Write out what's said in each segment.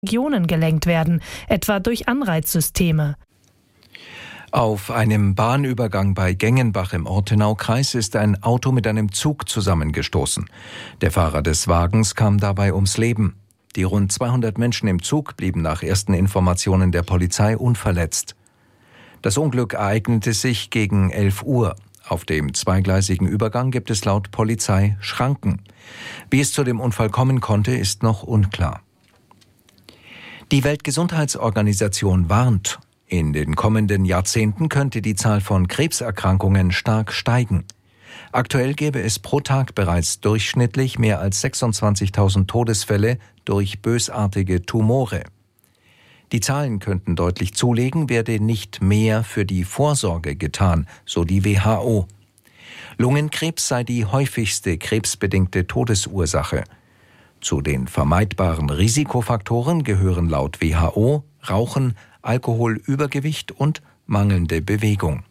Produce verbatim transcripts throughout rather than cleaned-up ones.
Regionen gelenkt werden, etwa durch Anreizsysteme. Auf einem Bahnübergang bei Gengenbach im Ortenaukreis ist ein Auto mit einem Zug zusammengestoßen. Der Fahrer des Wagens kam dabei ums Leben. Die rund zweihundert Menschen im Zug blieben nach ersten Informationen der Polizei unverletzt. Das Unglück ereignete sich gegen elf Uhr. Auf dem zweigleisigen Übergang gibt es laut Polizei Schranken. Wie es zu dem Unfall kommen konnte, ist noch unklar. Die Weltgesundheitsorganisation warnt, in den kommenden Jahrzehnten könnte die Zahl von Krebserkrankungen stark steigen. Aktuell gäbe es pro Tag bereits durchschnittlich mehr als sechsundzwanzigtausend Todesfälle durch bösartige Tumore. Die Zahlen könnten deutlich zulegen, werde nicht mehr für die Vorsorge getan, so die W H O. Lungenkrebs sei die häufigste krebsbedingte Todesursache. Zu den vermeidbaren Risikofaktoren gehören laut W H O Rauchen, Alkoholübergewicht und mangelnde Bewegung.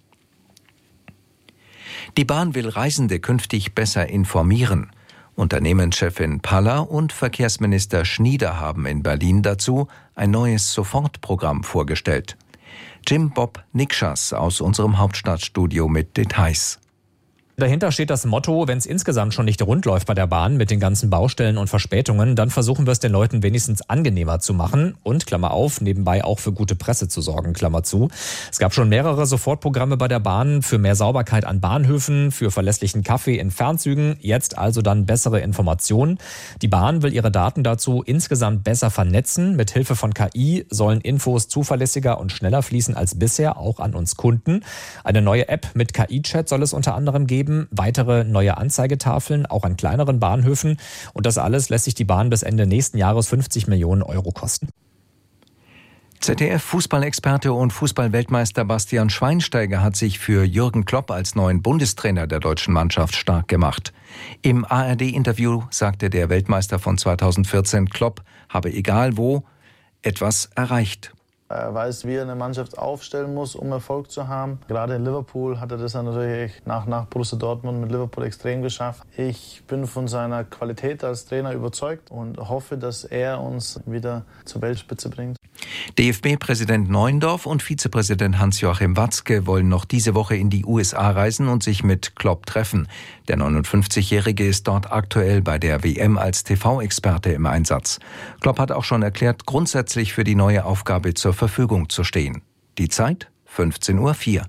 Die Bahn will Reisende künftig besser informieren. Unternehmenschefin Paller und Verkehrsminister Schnieder haben in Berlin dazu ein neues Sofortprogramm vorgestellt. Jim Bob Nikschas aus unserem Hauptstadtstudio mit Details. Dahinter steht das Motto, wenn es insgesamt schon nicht rund läuft bei der Bahn mit den ganzen Baustellen und Verspätungen, dann versuchen wir es den Leuten wenigstens angenehmer zu machen und, Klammer auf, nebenbei auch für gute Presse zu sorgen, Klammer zu. Es gab schon mehrere Sofortprogramme bei der Bahn für mehr Sauberkeit an Bahnhöfen, für verlässlichen Kaffee in Fernzügen, jetzt also dann bessere Informationen. Die Bahn will ihre Daten dazu insgesamt besser vernetzen. Mit Hilfe von K I sollen Infos zuverlässiger und schneller fließen als bisher, auch an uns Kunden. Eine neue App mit K I-Chat soll es unter anderem geben. Weitere neue Anzeigetafeln, auch an kleineren Bahnhöfen. Und das alles lässt sich die Bahn bis Ende nächsten Jahres fünfzig Millionen Euro kosten. Z D F-Fußballexperte und Fußballweltmeister Bastian Schweinsteiger hat sich für Jürgen Klopp als neuen Bundestrainer der deutschen Mannschaft stark gemacht. Im A R D-Interview sagte der Weltmeister von zweitausendvierzehn, Klopp habe egal wo etwas erreicht. Er weiß, wie er eine Mannschaft aufstellen muss, um Erfolg zu haben. Gerade in Liverpool hat er das dann natürlich nach, nach Borussia Dortmund mit Liverpool extrem geschafft. Ich bin von seiner Qualität als Trainer überzeugt und hoffe, dass er uns wieder zur Weltspitze bringt. D F B-Präsident Neuendorf und Vizepräsident Hans-Joachim Watzke wollen noch diese Woche in die U S A reisen und sich mit Klopp treffen. Der neunundfünfzigjährige ist dort aktuell bei der W M als T V-Experte im Einsatz. Klopp hat auch schon erklärt, grundsätzlich für die neue Aufgabe zur Verfügung zu stehen. Die Zeit fünfzehn Uhr vier.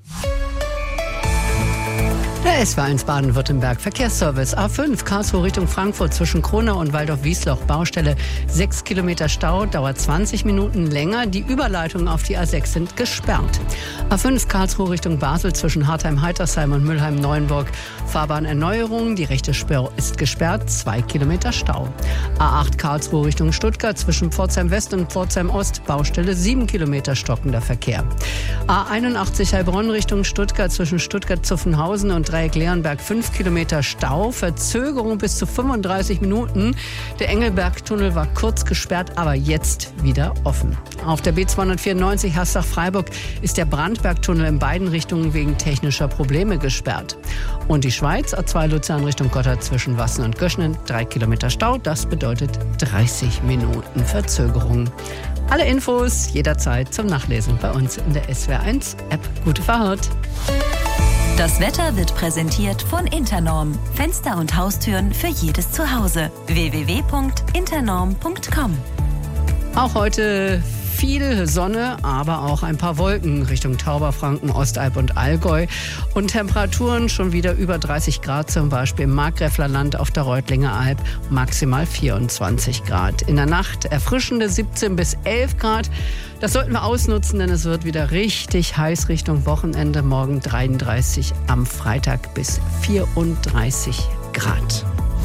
Der S W eins Baden-Württemberg Verkehrsservice A fünf Karlsruhe Richtung Frankfurt zwischen Kronau und Waldorf-Wiesloch Baustelle. sechs Kilometer Stau, dauert zwanzig Minuten länger. Die Überleitungen auf die A sechs sind gesperrt. A fünf Karlsruhe Richtung Basel zwischen Hartheim-Heitersheim und Mülheim-Neuenburg. Fahrbahnerneuerung, die rechte Spur ist gesperrt, zwei Kilometer Stau. A acht Karlsruhe Richtung Stuttgart zwischen Pforzheim West und Pforzheim Ost. Baustelle sieben Kilometer stockender Verkehr. A einundachtzig Heilbronn Richtung Stuttgart zwischen Stuttgart-Zuffenhausen und Dreieck Leonberg fünf Kilometer Stau, Verzögerung bis zu fünfunddreißig Minuten. Der Engelberg-Tunnel war kurz gesperrt, aber jetzt wieder offen. Auf der B zweihundertvierundneunzig Hassach-Freiburg ist der Brandberg-Tunnel in beiden Richtungen wegen technischer Probleme gesperrt. Und die Schweiz, A zwei Luzern Richtung Gotthard zwischen Wassen und Göschnen, drei Kilometer Stau, das bedeutet dreißig Minuten Verzögerung. Alle Infos jederzeit zum Nachlesen bei uns in der S W R eins App. Gute Fahrt! Das Wetter wird präsentiert von Internorm. Fenster und Haustüren für jedes Zuhause. w w w punkt internorm punkt com. Auch heute viel Sonne, aber auch ein paar Wolken Richtung Tauberfranken, Ostalb und Allgäu. Und Temperaturen schon wieder über dreißig Grad, zum Beispiel im Markgräfler Land auf der Reutlinger Alb, maximal vierundzwanzig Grad. In der Nacht erfrischende siebzehn bis elf Grad. Das sollten wir ausnutzen, denn es wird wieder richtig heiß Richtung Wochenende. Morgen dreiunddreißig, am Freitag bis vierunddreißig Grad.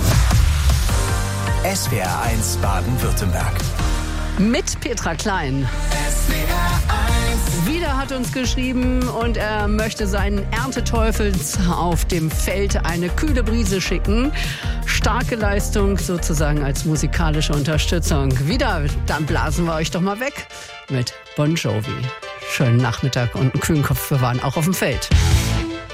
S W R eins Baden-Württemberg. Mit Petra Klein. S W R eins. Wieder hat uns geschrieben und er möchte seinen Ernteteufels auf dem Feld eine kühle Brise schicken. Starke Leistung sozusagen als musikalische Unterstützung. Wieder, dann blasen wir euch doch mal weg mit Bon Jovi. Schönen Nachmittag und einen kühlen Kopf bewahren, auch auf dem Feld.